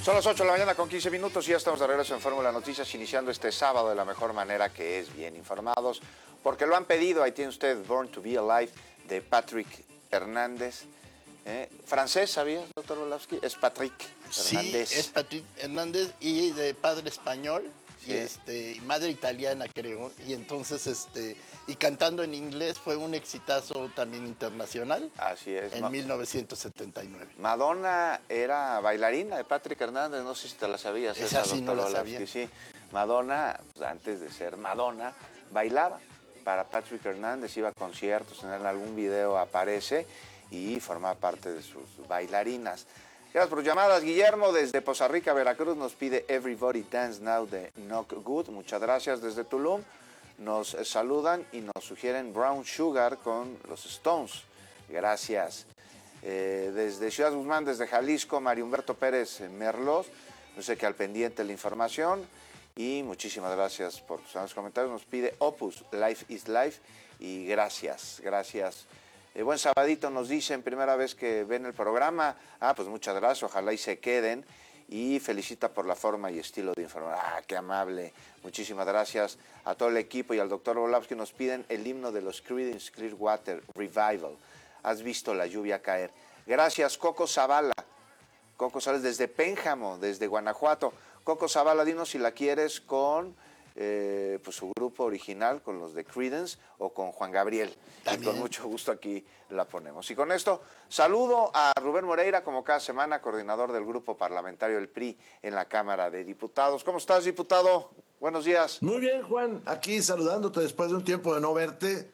Son las 8 de la mañana con 15 minutos y ya estamos de regreso en Fórmula Noticias, iniciando este sábado de la mejor manera, que es bien informados, porque lo han pedido. Ahí tiene usted Born to Be Alive de Patrick Hernández. Francés, ¿sabías, doctor Orlovsky? Es Patrick Hernández. Sí, es Patrick Hernández y de padre español. Sí. Y madre italiana, creo, y entonces y cantando en inglés fue un exitazo también internacional. Así es. En 1979. Madonna era bailarina de Patrick Hernández, no sé si te la sabías. Esa sí no la sabía. Sí. Madonna, pues, antes de ser Madonna, bailaba para Patrick Hernández, iba a conciertos, en algún video aparece y formaba parte de sus bailarinas. Gracias por llamadas. Guillermo desde Poza Rica, Veracruz, nos pide Everybody Dance Now de Knock Good. Muchas gracias. Desde Tulum nos saludan y nos sugieren Brown Sugar con los Stones. Gracias. Desde Ciudad Guzmán, desde Jalisco, Mario Humberto Pérez Merlos, no sé qué, al pendiente de la información. Y muchísimas gracias por tus comentarios. Nos pide Opus, Life is Life. Y gracias. Buen sabadito, nos dicen, primera vez que ven el programa. Pues muchas gracias, ojalá y se queden. Y felicita por la forma y estilo de informar. Qué amable. Muchísimas gracias a todo el equipo y al doctor Orlovsky. Nos piden el himno de los Creedence Clearwater Revival. Has visto la lluvia caer. Gracias, Coco Zavala. Coco Zavala desde Pénjamo, desde Guanajuato. Coco Zavala, dinos si la quieres con pues su grupo original, con los de Creedence, o con Juan Gabriel. También. Y con mucho gusto aquí la ponemos. Y con esto saludo a Rubén Moreira, como cada semana, coordinador del grupo parlamentario del PRI en la Cámara de Diputados. ¿Cómo estás, diputado? Buenos días. Muy bien, Juan, aquí saludándote después de un tiempo de no verte,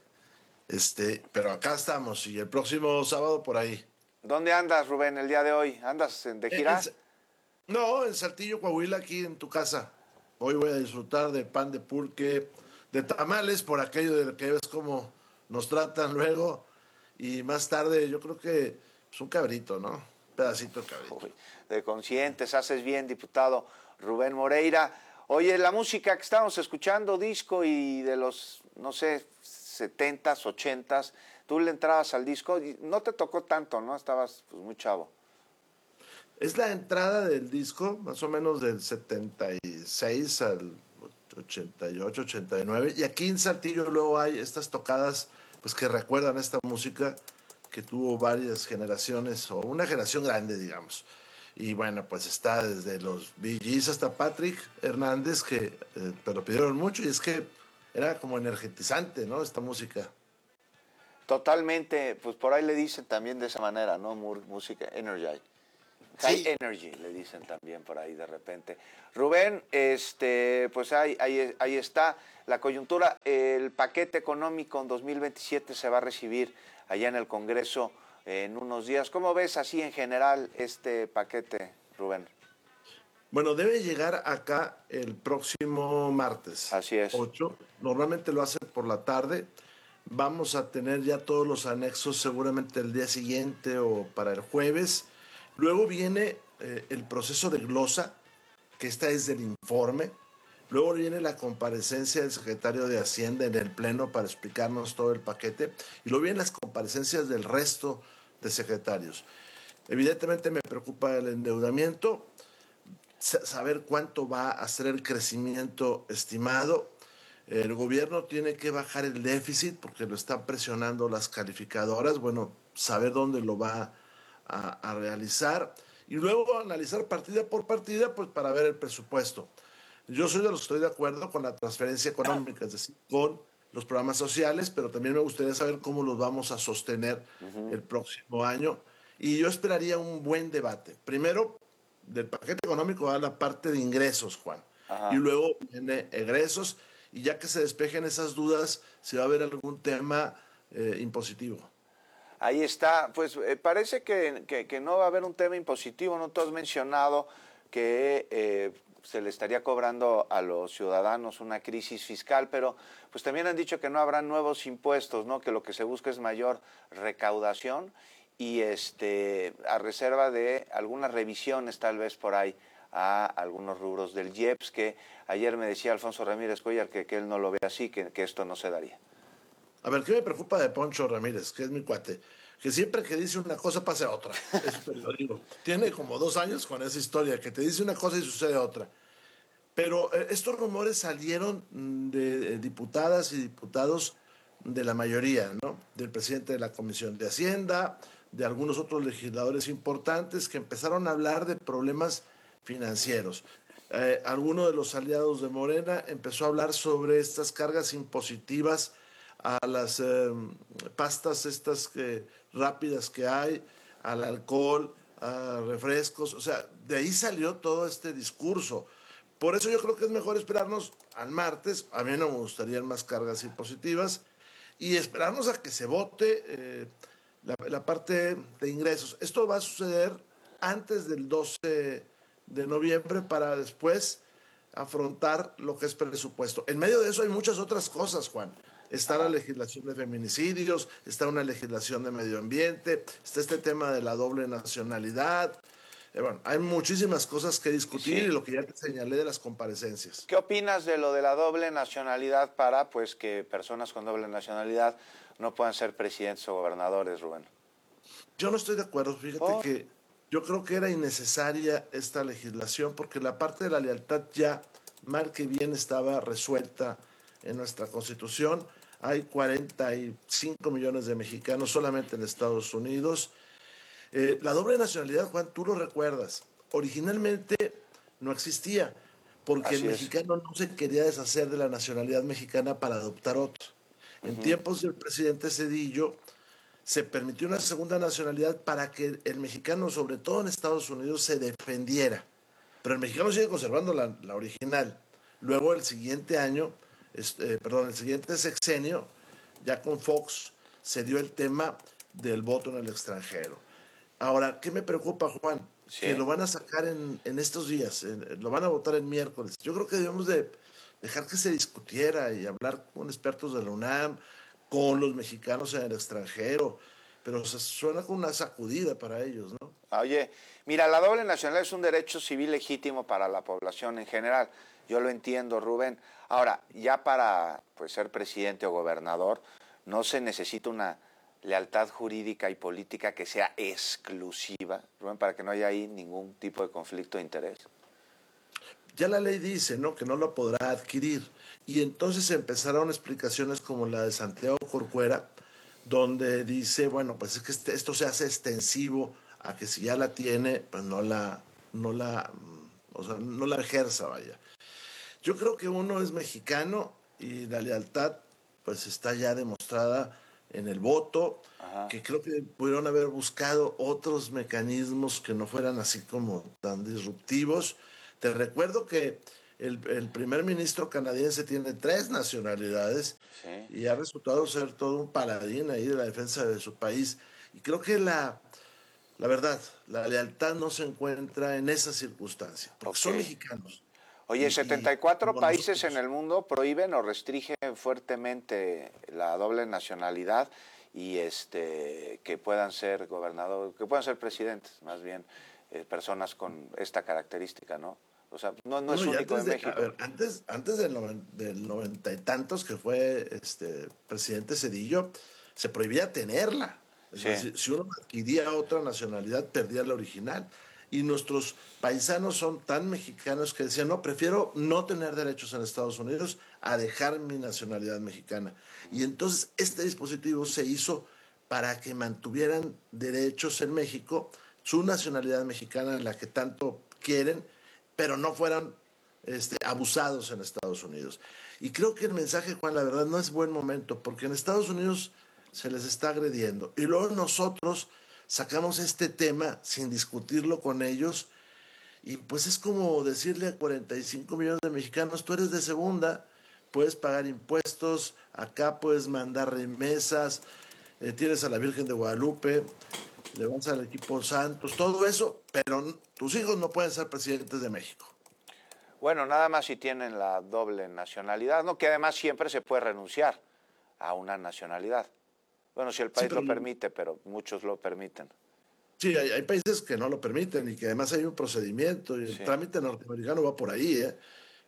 pero acá estamos, y el próximo sábado por ahí. ¿Dónde andas, Rubén, el día de hoy? ¿Andas de gira? No, en Saltillo, Coahuila, aquí en tu casa. Hoy voy a disfrutar de pan de pulque, de tamales, por aquello de que ves cómo nos tratan luego. Y más tarde, yo creo que pues un cabrito, ¿no? Un pedacito de cabrito. Uy, de conscientes, haces bien, diputado Rubén Moreira. Oye, la música que estábamos escuchando, disco y de los, no sé, 70s, 80s, tú le entrabas al disco y no te tocó tanto, ¿no? Estabas pues muy chavo. Es la entrada del disco, más o menos del 76 al 88, 89. Y aquí en Saltillo luego hay estas tocadas pues que recuerdan esta música que tuvo varias generaciones, o una generación grande, digamos. Y bueno, pues está desde los Bee Gees hasta Patrick Hernández, que te lo pidieron mucho, y es que era como energetizante, ¿no? Esta música. Totalmente, pues por ahí le dicen también de esa manera, ¿no? Música energy. High Sí. energy, le dicen también por ahí de repente. Rubén, pues ahí está la coyuntura. El paquete económico en 2027 se va a recibir allá en el Congreso en unos días. ¿Cómo ves así en general este paquete, Rubén? Bueno, debe llegar acá el próximo martes. Así es. 8. Normalmente lo hace por la tarde. Vamos a tener ya todos los anexos seguramente el día siguiente o para el jueves. Luego viene el proceso de glosa, que esta es del informe. Luego viene la comparecencia del secretario de Hacienda en el Pleno para explicarnos todo el paquete. Y luego vienen las comparecencias del resto de secretarios. Evidentemente me preocupa el endeudamiento, saber cuánto va a ser el crecimiento estimado. El gobierno tiene que bajar el déficit porque lo están presionando las calificadoras. Bueno, saber dónde lo va a realizar y luego analizar partida por partida pues para ver el presupuesto. Yo soy de los que estoy de acuerdo con la transferencia económica, es decir, con los programas sociales, pero también me gustaría saber cómo los vamos a sostener el próximo año, y yo esperaría un buen debate. Primero, del paquete económico va la parte de ingresos, Juan. Ajá. Y luego viene egresos, y ya que se despejen esas dudas, si va a haber algún tema impositivo. Ahí está, pues parece que no va a haber un tema impositivo, ¿no? Tú has mencionado que se le estaría cobrando a los ciudadanos una crisis fiscal, pero pues también han dicho que no habrá nuevos impuestos, ¿no? Que lo que se busca es mayor recaudación y a reserva de algunas revisiones tal vez por ahí a algunos rubros del IEPS, que ayer me decía Alfonso Ramírez Cuellar que él no lo ve así, que esto no se daría. A ver, ¿qué me preocupa de Poncho Ramírez, que es mi cuate? que siempre que dice una cosa pasa otra. Eso te lo digo. Tiene como 2 años con esa historia, que te dice una cosa y sucede otra. Pero estos rumores salieron de diputadas y diputados de la mayoría, ¿no? Del presidente de la Comisión de Hacienda, de algunos otros legisladores importantes que empezaron a hablar de problemas financieros. Alguno de los aliados de Morena empezó a hablar sobre estas cargas impositivas a las pastas estas rápidas que hay, al alcohol, a refrescos. O sea, de ahí salió todo este discurso. Por eso yo creo que es mejor esperarnos al martes. A mí no me gustarían más cargas impositivas y esperarnos a que se vote la parte de ingresos. Esto va a suceder antes del 12 de noviembre para después afrontar lo que es presupuesto. En medio de eso hay muchas otras cosas, Juan. Está la legislación de feminicidios, está una legislación de medio ambiente, está este tema de la doble nacionalidad. Bueno, hay muchísimas cosas que discutir y lo que ya te señalé de las comparecencias. ¿Qué opinas de lo de la doble nacionalidad para pues que personas con doble nacionalidad no puedan ser presidentes o gobernadores, Rubén? Yo no estoy de acuerdo, fíjate que yo creo que era innecesaria esta legislación porque la parte de la lealtad ya mal que bien estaba resuelta en nuestra Constitución. Hay 45 millones de mexicanos solamente en Estados Unidos. La doble nacionalidad, Juan, tú lo recuerdas, originalmente no existía, porque el mexicano no se quería deshacer de la nacionalidad mexicana para adoptar otra. En tiempos del presidente Zedillo se permitió una segunda nacionalidad para que el mexicano, sobre todo en Estados Unidos, se defendiera. Pero el mexicano sigue conservando la original. Luego el siguiente año, el siguiente sexenio, ya con Fox, se dio el tema del voto en el extranjero. Ahora, ¿qué me preocupa, Juan? Que lo van a sacar en estos días, lo van a votar el miércoles. Yo creo que debemos de dejar que se discutiera y hablar con expertos de la UNAM, con los mexicanos en el extranjero, pero se suena como una sacudida para ellos, ¿no? Oye, mira, la doble nacionalidad es un derecho civil legítimo para la población en general. Yo lo entiendo, Rubén. Ahora, ya para pues, ser presidente o gobernador, no se necesita una lealtad jurídica y política que sea exclusiva, Rubén, para que no haya ahí ningún tipo de conflicto de interés. Ya la ley dice, ¿no?, que no lo podrá adquirir. Y entonces empezaron explicaciones como la de Santiago Corcuera, donde dice, bueno, pues es que esto se hace extensivo a que si ya la tiene, pues no la ejerza, vaya. Yo creo que uno es mexicano y la lealtad pues está ya demostrada en el voto, que creo que pudieron haber buscado otros mecanismos que no fueran así como tan disruptivos. Te recuerdo que el primer ministro canadiense tiene 3 nacionalidades y ha resultado ser todo un paladín ahí de la defensa de su país. Y creo que la verdad, la lealtad no se encuentra en esa circunstancia, porque son mexicanos. Oye, 74 países en el mundo prohíben o restringen fuertemente la doble nacionalidad y que puedan ser gobernadores, que puedan ser presidentes, más bien, personas con esta característica, ¿no? O sea, no es único en México. A ver, antes del 90 y tantos que fue presidente Zedillo, se prohibía tenerla. Es decir, si uno adquiría otra nacionalidad, perdía la original. Y nuestros paisanos son tan mexicanos que decían, no, prefiero no tener derechos en Estados Unidos a dejar mi nacionalidad mexicana. Y entonces este dispositivo se hizo para que mantuvieran derechos en México, su nacionalidad mexicana en la que tanto quieren, pero no fueran abusados en Estados Unidos. Y creo que el mensaje, Juan, la verdad no es buen momento, porque en Estados Unidos se les está agrediendo. Y luego nosotros sacamos este tema sin discutirlo con ellos y pues es como decirle a 45 millones de mexicanos, tú eres de segunda, puedes pagar impuestos, acá puedes mandar remesas, tienes a la Virgen de Guadalupe, le vas al equipo Santos, todo eso, pero tus hijos no pueden ser presidentes de México. Bueno, nada más si tienen la doble nacionalidad, ¿no? Que además siempre se puede renunciar a una nacionalidad. Bueno, si el país lo permite, pero muchos lo permiten. Sí, hay países que no lo permiten y que además hay un procedimiento y el trámite norteamericano va por ahí, ¿eh?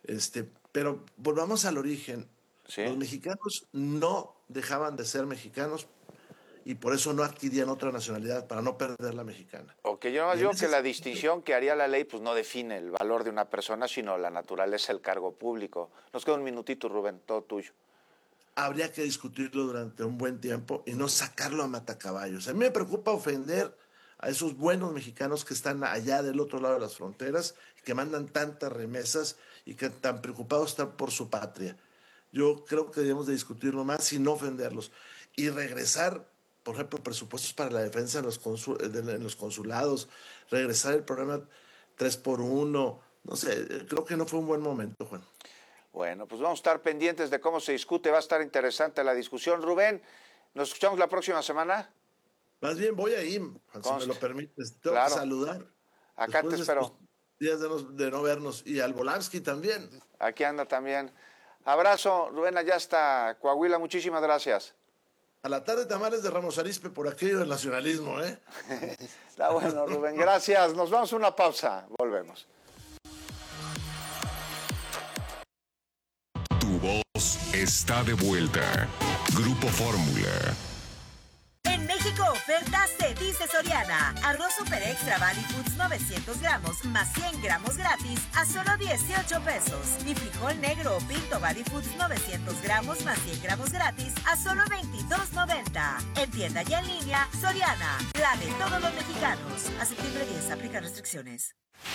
Pero volvamos al origen. Los mexicanos no dejaban de ser mexicanos y por eso no adquirían otra nacionalidad, para no perder la mexicana. Ok, yo no digo que la distinción que haría la ley pues no define el valor de una persona, sino la naturaleza del cargo público. Nos queda un minutito, Rubén, todo tuyo. Habría que discutirlo durante un buen tiempo y no sacarlo a matacaballos. A mí me preocupa ofender a esos buenos mexicanos que están allá del otro lado de las fronteras, que mandan tantas remesas y que tan preocupados están por su patria. Yo creo que debemos de discutirlo más sin no ofenderlos. Y regresar, por ejemplo, presupuestos para la defensa en los consulados, regresar el programa 3x1, no sé, creo que no fue un buen momento, Juan. Bueno, pues vamos a estar pendientes de cómo se discute, va a estar interesante la discusión. Rubén, ¿nos escuchamos la próxima semana? Más bien voy ahí, Juan, si me lo permites. Tengo que saludar. Acá te espero. Días de no vernos. Y al Volansky también. Aquí anda también. Abrazo, Rubén, allá está Coahuila, muchísimas gracias. A la tarde tamales de Ramos Arizpe por aquello del nacionalismo, ¿eh? Está bueno, Rubén, gracias. Nos vamos a una pausa, volvemos. Tu voz está de vuelta. Grupo Fórmula. En México, ofertas se dice Soriana. Arroz Super Extra Valley Foods 900 gramos más 100 gramos gratis a solo 18 pesos. Y frijol negro o pinto Valley Foods 900 gramos más 100 gramos gratis a solo 22.90. En tienda y en línea, Soriana, la de todos los mexicanos. A septiembre 10, aplica restricciones.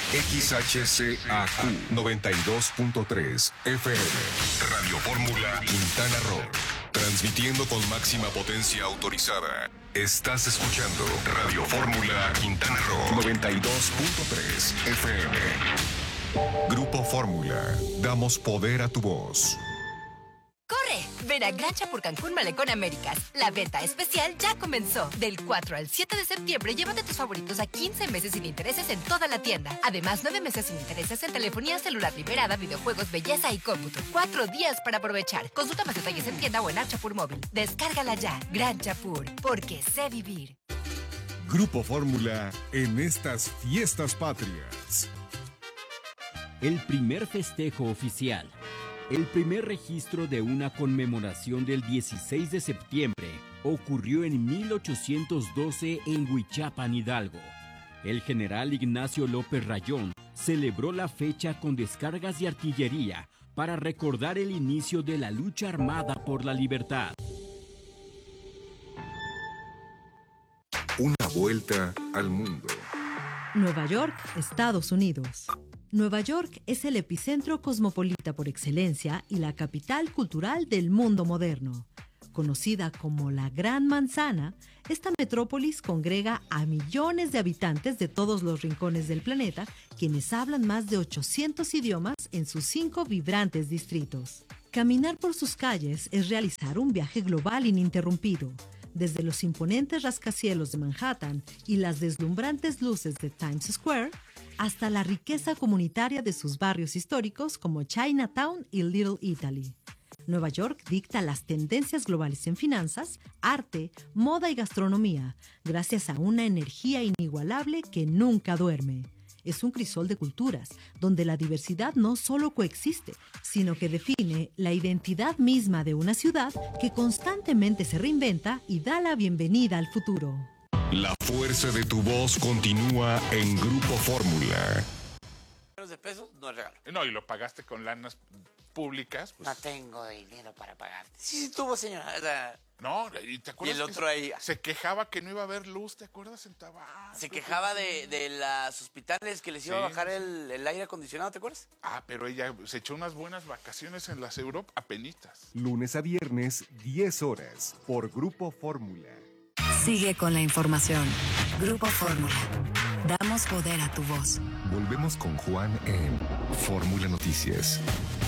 XHCAQ 92.3 FM. Radio Fórmula Quintana Roo. Transmitiendo con máxima potencia autorizada. Estás escuchando Radio Fórmula Quintana Roo 92.3 FM. Grupo Fórmula. Damos poder a tu voz. ¡Corre! Ven a Gran Chapur Cancún Malecón Américas. La venta especial ya comenzó. Del 4 al 7 de septiembre, llévate tus favoritos a 15 meses sin intereses en toda la tienda. Además, 9 meses sin intereses en telefonía celular liberada, videojuegos, belleza y cómputo. 4 días para aprovechar. Consulta más detalles en tienda o en Chapur Móvil. Descárgala ya. Gran Chapur, porque sé vivir. Grupo Fórmula en estas fiestas patrias. El primer festejo oficial. El primer registro de una conmemoración del 16 de septiembre ocurrió en 1812 en Huichapan, Hidalgo. El general Ignacio López Rayón celebró la fecha con descargas de artillería para recordar el inicio de la lucha armada por la libertad. Una vuelta al mundo. Nueva York, Estados Unidos. Nueva York es el epicentro cosmopolita por excelencia y la capital cultural del mundo moderno. Conocida como la Gran Manzana, esta metrópolis congrega a millones de habitantes de todos los rincones del planeta, quienes hablan más de 800 idiomas en sus 5 vibrantes distritos. Caminar por sus calles es realizar un viaje global ininterrumpido. Desde los imponentes rascacielos de Manhattan y las deslumbrantes luces de Times Square, hasta la riqueza comunitaria de sus barrios históricos como Chinatown y Little Italy. Nueva York dicta las tendencias globales en finanzas, arte, moda y gastronomía, gracias a una energía inigualable que nunca duerme. Es un crisol de culturas, donde la diversidad no solo coexiste, sino que define la identidad misma de una ciudad que constantemente se reinventa y da la bienvenida al futuro. La fuerza de tu voz continúa en Grupo Fórmula. De pesos no es regalo. No, y lo pagaste con lanas públicas. Pues. No tengo dinero para pagar. Sí, tuvo, señora. O sea, no, y te acuerdas. Y el otro ahí. Se quejaba que no iba a haber luz, ¿te acuerdas? En Tabasco. Se quejaba de los hospitales que les iba a bajar el aire acondicionado, ¿te acuerdas? Ah, pero ella se echó unas buenas vacaciones en las Europa apenitas. Lunes a viernes, 10 horas, por Grupo Fórmula. Sigue con la información. Grupo Fórmula. Damos poder a tu voz. Volvemos con Juan en Fórmula Noticias.